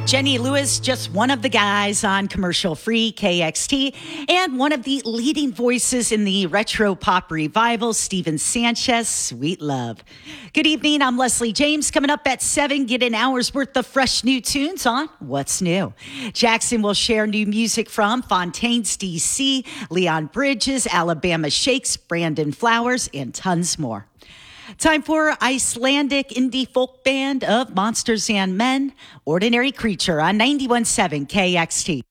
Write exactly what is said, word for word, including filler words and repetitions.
Jenny Lewis, just one of the guys on commercial-free K X T, and one of the leading voices in the retro pop revival, Steven Sanchez, Sweet Love. Good evening, I'm Leslie James. Coming up at seven, get an hour's worth of fresh new tunes on What's New. Jackson will share new music from Fontaines D C, Leon Bridges, Alabama Shakes, Brandon Flowers, and tons more. Time for Icelandic indie folk band of Monsters and Men, Ordinary Creature on ninety-one point seven K X T.